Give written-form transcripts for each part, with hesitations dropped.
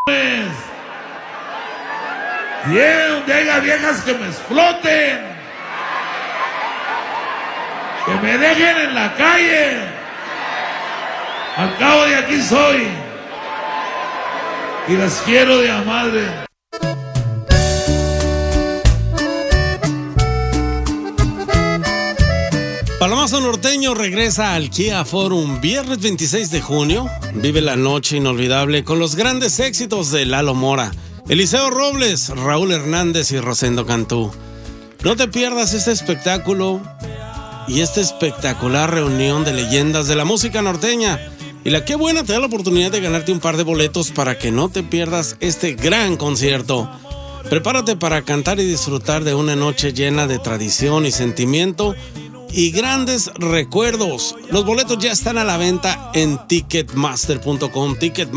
Bien, donde haya viejas que me exploten, que me dejen en la calle. Al cabo de aquí soy y las quiero de a madre. Palomazo Norteño regresa al Kia Forum viernes 26 de junio. Vive la noche inolvidable con los grandes éxitos de Lalo Mora, Eliseo Robles, Raúl Hernández y Rosendo Cantú. No te pierdas este espectáculo y esta espectacular reunión de leyendas de la música norteña. Y la Qué Buena te da la oportunidad de ganarte un par de boletos para que no te pierdas este gran concierto. Prepárate para cantar y disfrutar de una noche llena de tradición y sentimiento y grandes recuerdos. Los boletos ya están a la venta en Ticketmaster.com,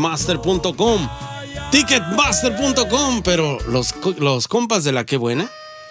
pero los compas de la Qué Buena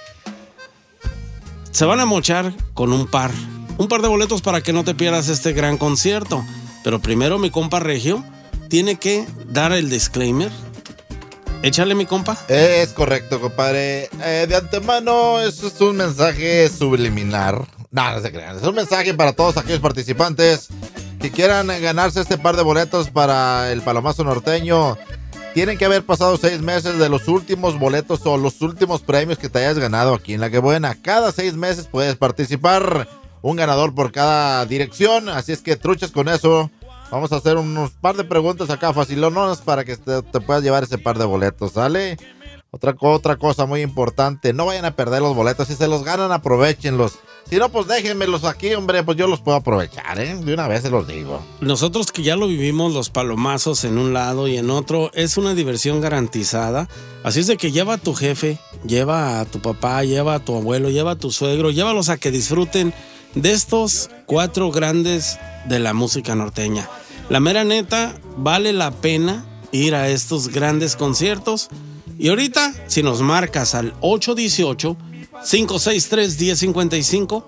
se van a mochar con un par de boletos para que no te pierdas este gran concierto. Pero primero mi compa Regio tiene que dar el disclaimer. Échale, mi compa. Es correcto, compadre. De antemano, eso es un mensaje subliminal. No se crean. Es un mensaje para todos aquellos participantes que quieran ganarse este par de boletos para el Palomazo Norteño. Tienen que haber pasado 6 meses de los últimos boletos o los últimos premios que te hayas ganado aquí en La Qué Buena. Cada 6 meses puedes participar. Un ganador por cada dirección. Así es que truchas con eso. Vamos a hacer unos par de preguntas acá facilonas para que te puedas llevar ese par de boletos, ¿sale? Otra cosa muy importante, no vayan a perder los boletos. Si se los ganan, aprovéchenlos. Si no, pues déjenmelos aquí, hombre, pues yo los puedo aprovechar, ¿eh? De una vez se los digo. Nosotros que ya lo vivimos, los palomazos en un lado y en otro, es una diversión garantizada. Así es de que lleva a tu jefe, lleva a tu papá, lleva a tu abuelo, lleva a tu suegro, llévalos a que disfruten de estos 4 grandes de la música norteña. La mera neta, vale la pena ir a estos grandes conciertos. Y ahorita, si nos marcas al 818-563-1055,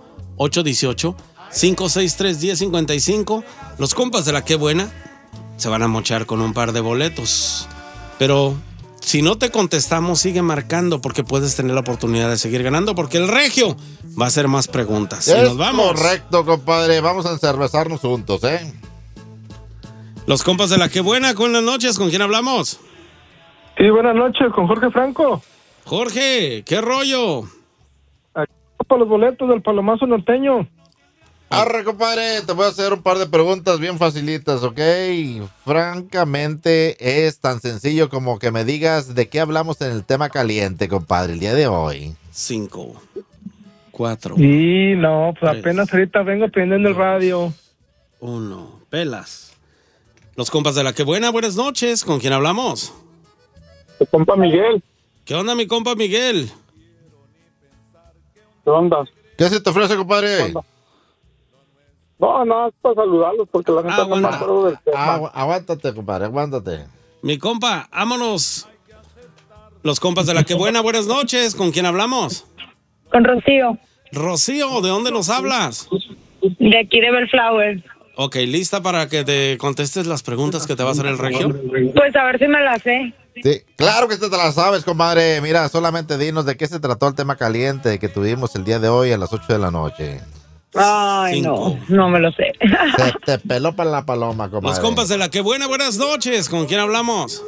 818-563-1055, los compas de la Qué Buena se van a mochar con un par de boletos. Pero si no te contestamos, sigue marcando porque puedes tener la oportunidad de seguir ganando, porque el Regio va a hacer más preguntas. Y nos vamos. Correcto, compadre. Vamos a encervezarnos juntos, ¿eh? Los compas de la Qué Buena, buenas noches. ¿Con quién hablamos? Sí, buenas noches, con Jorge Franco. Jorge, ¿qué rollo? Aquí para los boletos del Palomazo Norteño. Arre, compadre, te voy a hacer un par de preguntas bien facilitas, ¿ok? Francamente, es tan sencillo como que me digas de qué hablamos en el tema caliente, compadre, el día de hoy. 5, 4. Sí, no, pues 3, apenas ahorita vengo prendiendo el radio. 1, pelas. Los compas de la Qué Buena, buenas noches. ¿Con quién hablamos? Tu compa Miguel. ¿Qué onda, mi compa Miguel? ¿Qué onda? ¿Qué se te ofrece, compadre? No, es para saludarlos porque la gente no me acuerdo del tema. Aguántate, compadre, aguántate. Mi compa, vámonos. Los compas de la Qué Buena, buenas noches. ¿Con quién hablamos? Con Rocío. Rocío, ¿de dónde nos hablas? De aquí de Bellflower. Ok, ¿lista para que te contestes las preguntas que te va a hacer el Regio? Pues a ver si me la sé. Sí, claro que te la sabes, compadre. Mira, solamente dinos de qué se trató el tema caliente que tuvimos el día de hoy a las 8 de la noche. Ay, 5. No me lo sé. Se te peló para la paloma, compadre. Los compas de la Qué Buena, buenas noches. ¿Con quién hablamos?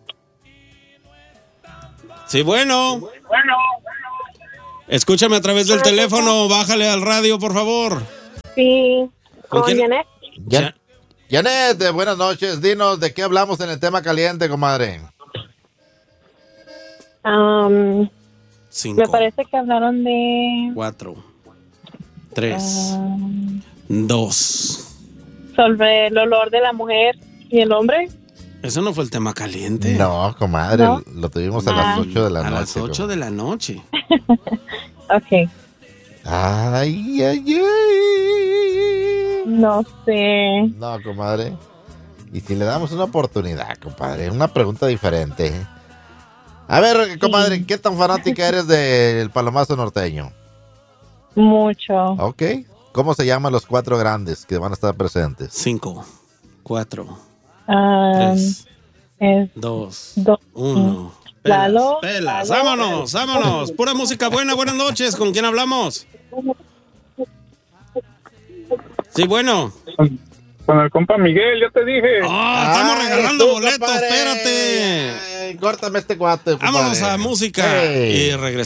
Sí, bueno. Escúchame a través del teléfono, bájale al radio, por favor. Sí. ¿Con Janet? Janet, buenas noches. Dinos de qué hablamos en el tema caliente, comadre. 5. Me parece que hablaron de 4, 3, 2. Sobre el olor de la mujer y el hombre. ¿Eso no fue el tema caliente? No, comadre, ¿No? lo tuvimos a las 8 de la noche. A las 8 de la noche. Ok. Ay. No sé. No, comadre. Y si le damos una oportunidad, compadre, una pregunta diferente. A ver, comadre, ¿qué tan fanática eres del Palomazo Norteño? Mucho. Ok. ¿Cómo se llaman los 4 grandes que van a estar presentes? 5, 4, 3. 2, Dos. 1. Lalo, Pelas. Lalo. Vámonos, vámonos. Pura música buena. Buenas noches. ¿Con quién hablamos? Sí, bueno. Con el compa Miguel, ya te dije. Estamos Ay, regalando tú, boletos. compadre. Espérate. Ay, córtame este cuate. Vámonos compadre. a música Hey. y regresamos.